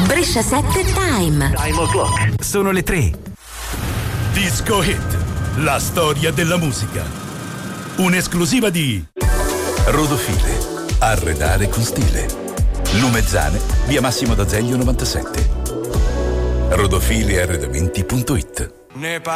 Brescia 7 Time. Time o'clock. Sono le 3. Disco Hit, la storia della musica. Un'esclusiva di Rodofile, arredare con stile. Lumezzane, via Massimo d'Azeglio 97. Rodofilearredamenti.it.